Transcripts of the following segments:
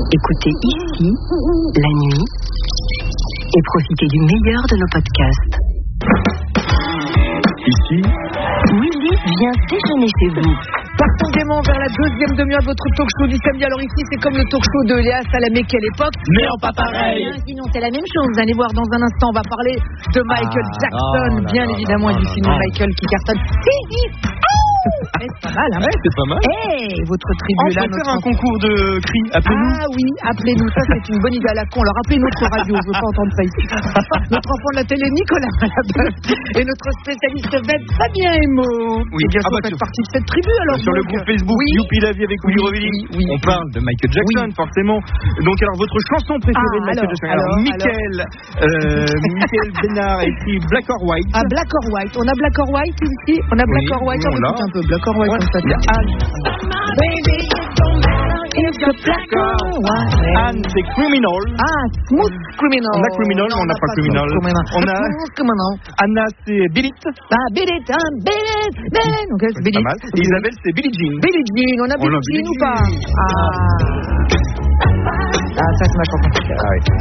Écoutez ici, la nuit, et profitez du meilleur de nos podcasts. Ici, Willy vient déjeuner chez vous. Partons gaiement vers la deuxième demi-heure de votre talk show du samedi. Alors ici, c'est comme le talk show de Léa Salamé, quelle époque. mais en pas pareil. Sinon, c'est la même chose. Vous allez voir dans un instant, on va parler de Michael Jackson, bien évidemment, et du film Michael qui cartonne. C'est pas mal, hein. Ouais, c'est pas mal. Hey, votre tribu On là, peut faire un concours de cris. Appelez-nous. Ah oui, appelez-nous, ça c'est une bonne idée à la con. Alors appelez notre radio, je veux pas entendre ça ici. Notre enfant de la télé, Nicolas Malabeuf, et notre spécialiste web, Fabien Emo. Oui. Et bien sûr, Ah bah, vous faites partie de cette tribu alors. Sur le donc. groupe Facebook, Oui. Youpi la vie avec Willy Rovelli. Oui. On parle de Michael Jackson, forcément. Donc, alors, votre chanson préférée de Michael Jackson. Michael Bénard a écrit Black or White. Ah, Black or White. On a Black or White ici. On a Black or White. oui, On on l'a. écoute un peu Black or White comme ça. Baby, it's a Black or White. Anne, c'est Criminal. Ah, Smooth Criminal. On a Criminal, Non, on n'a pas Criminal. On a Smooth Criminal. Anna, c'est Billy. Ah, Beat it, Beat it, Beat it. Donc, c'est Beat Pas it. mal. Et Isabelle, c'est Billie Jean. Billie Jean. On a On a Billie Jean Billie ou pas? Jean. Ah, ça c'est ma chanson préférée. Ah oui.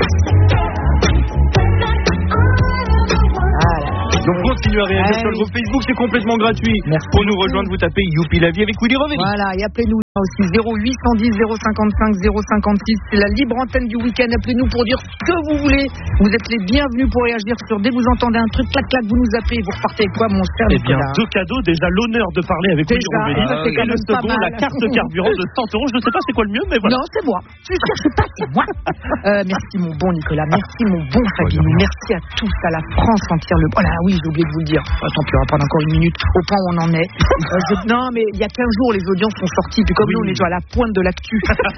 Ah là. Donc, continuez à réagir Ouais. sur le groupe Facebook, c'est complètement gratuit. Merci. Pour nous rejoindre, vous tapez Youpi la vie avec Willy Rovelli. Voilà, et appelez-nous aussi 0810 055 056. C'est la libre antenne du week-end. Appelez-nous pour dire ce que vous voulez. Vous êtes les bienvenus pour réagir sur dès que vous entendez un truc, clac, clac, vous nous appelez. Vous repartez avec quoi, mon cher Eh bien, Nicolas? deux cadeaux. Déjà, l'honneur de parler avec Willy Déjà, Rovelli. ça, c'est Et quand le même pas second, mal. la carte carburant de 100 €. Je ne sais pas c'est quoi le mieux, mais voilà. Non, c'est moi. Je cherche pas, c'est moi. Merci, mon bon Nicolas. Merci, mon bon Fabien. Merci à tous, à la France entière. Voilà, oui, j'ai oublié de vous le dire. Tant pis, on va prendre encore une minute au point où on en est. Non, mais il y a 15 jours, les audiences sont sorties. Puis comme nous, on est déjà à la pointe de l'actu.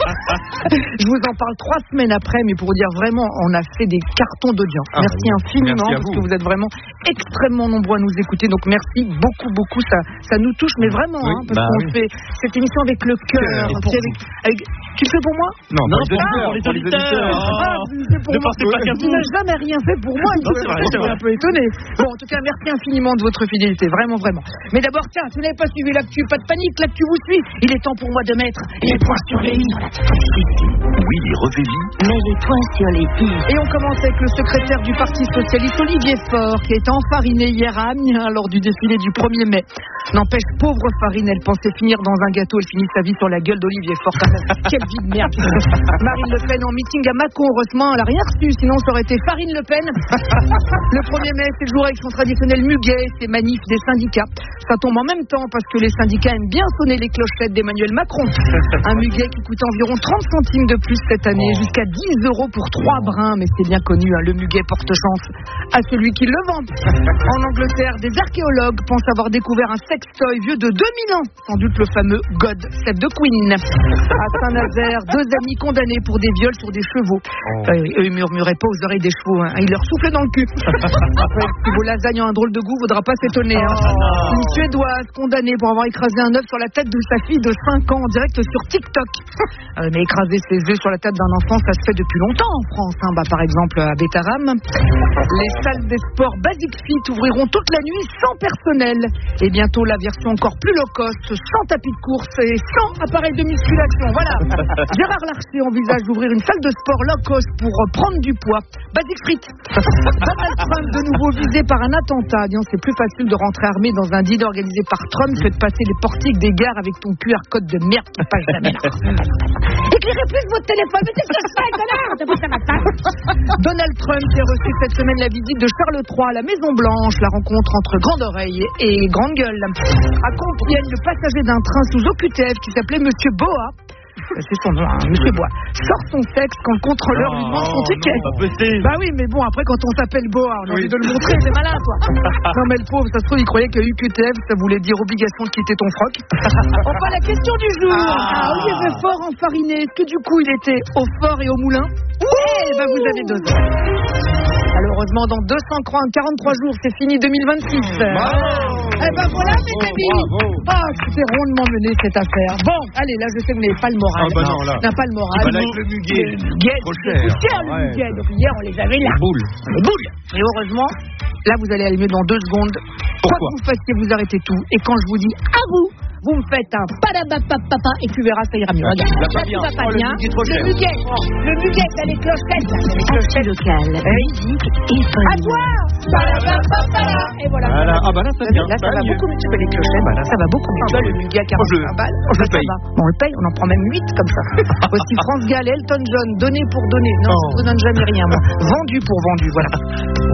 Je vous en parle 3 semaines après, mais pour vous dire vraiment, on a fait des cartons d'audience. Ah, Merci oui. infiniment, Merci à parce vous. que vous êtes vraiment extrêmement nombreux à nous écouter. Donc merci beaucoup. Ça nous touche, mais vraiment, Oui, hein, parce bah qu'on oui. fait cette émission avec le cœur. Et puis avec... Tu le fais pour moi? Non, Non, pour pour les auditeurs. Tu le fais pour Ne moi. pensez pas qu'à Tu vous. n'as jamais rien fait pour moi. Non, c'est vrai, Je suis un peu étonné. Bon, en tout cas, merci infiniment de votre fidélité. Vraiment. Mais d'abord, tiens, si vous n'avez pas suivi l'actu, pas de panique, l'actu vous suit. Il est temps pour moi de mettre les points sur les i. Willy Rovelli. Mets les points sur les i. Et on commence avec le secrétaire du Parti Socialiste, Olivier Faure, qui a été enfariné hier à Amiens lors du défilé du 1er mai. N'empêche, pauvre Farine, elle pensait finir dans un gâteau, elle finit sa vie sur la gueule d'Olivier Faure. Quelle vie de merde. Marine Le Pen en meeting à Mâcon, heureusement, elle n'a rien reçu, sinon ça aurait été Farine Le Pen. Le 1er mai, c'est le jour avec son traditionnel muguet, ses manifs des syndicats. Ça tombe en même temps parce que les syndicats aiment bien sonner les clochettes d'Emmanuel Macron. Un muguet qui coûte environ 30 centimes de plus cette année, jusqu'à 10 € pour 3 brins, mais c'est bien connu, hein, le muguet porte chance à celui qui le vend. En Angleterre, des archéologues pensent avoir découvert un sextoy vieux de 2000 ans, sans doute le fameux God Save the Queen. À Saint-Nazaire, 2 amis condamnés pour des viols sur des chevaux. Eux, ils murmuraient pas aux oreilles des chevaux, hein. Ils leur soufflaient dans le cul. Après, si vos lasagnes ont un drôle de goût, faudra pas s'étonner. Hein. Une Suédoise condamnée pour avoir écrasé un œuf sur la tête de sa fille de 5 ans en direct sur TikTok. Mais écraser ses œufs sur la tête d'un enfant, ça se fait depuis longtemps en France. Hein. Par exemple, à Bétaram. Les salles des sports Basic Fit ouvriront toute la nuit sans personnel. Et bientôt, la version encore plus low cost, sans tapis de course et sans appareil de musculation. Voilà. Gérard Larcher envisage d'ouvrir une salle de sport low cost pour prendre du poids. Basic Fit. Donald Trump de nouveau visé par un attentat. Disons, c'est plus facile de rentrer armé dans un dîner organisé par Trump que de passer les portiques des gares avec ton QR code de merde qui passe jamais là. Éclairez plus votre téléphone, mais c'est ce que je fais, connard. Donald Trump qui a reçu cette semaine la visite de Charles III à la Maison Blanche, la rencontre entre Grande Oreille et Grande Gueule. À Compiègne, le passager d'un train sous OQTF qui s'appelait Monsieur Boa, c'est son nom, hein, Monsieur Bois, sort son sexe quand le contrôleur lui demande son ticket. Bah oui, mais bon, après quand on s'appelle Boa, on a envie de le montrer, c'est malin toi. Non mais le pauvre, ça se trouve, il croyait que UQTF, ça voulait dire obligation de quitter ton froc. Enfin, la question du jour. Olivier Faure enfariné, est-ce que du coup il était au fort et au moulin? Eh ben vous avez 2 ans. Malheureusement, dans 243 jours, c'est fini 2026. Eh ben voilà, mes amis. Ah, c'était rondement mené cette affaire. Bon, allez, là, je sais que vous n'avez pas le moral. Ah bah non, là. N'a pas le moral. Bah là, avec le muguet. Trop cher. C'est cher, le muguet. Donc hier, on les avait là. Les boules. Et heureusement, là, vous allez aller mieux dans 2 secondes. Quoi que vous fassiez, vous arrêtez tout. Et quand je vous dis à vous, vous me faites un padabapapapa et tu verras, ça ira mieux. Regarde, Là, ça bien. va pas bien. Le muguet, t'as les clochettes, là. Les Actu local, musique et À folie. toi. Padabapapapa. Et voilà. Voilà. Ah bah là, ça vient. Là, ça va beaucoup mieux. Tu fais les clochettes, bah là, ça va beaucoup mieux. Le muguet à 45 balles. je Ça paye. va. On le paye, on en prend même 8 comme ça. Aussi France Gall, Elton John, donné pour donner. Non, je ne donne jamais rien, moi. Vendu pour vendu, voilà.